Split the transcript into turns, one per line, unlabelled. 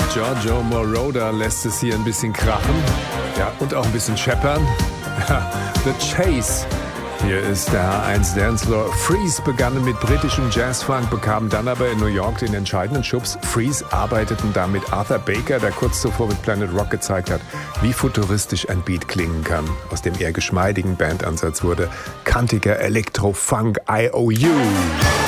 Giorgio Moroder lässt es hier ein bisschen krachen. Ja, und auch ein bisschen scheppern. Ja, The Chase. Hier ist der H1 Dancefloor. Freeze begannen mit britischem Jazzfunk, bekamen dann aber in New York den entscheidenden Schubs. Freeze arbeiteten da mit Arthur Baker, der kurz zuvor mit Planet Rock gezeigt hat, wie futuristisch ein Beat klingen kann. Aus dem eher geschmeidigen Bandansatz wurde kantiger Elektro-Funk IOU.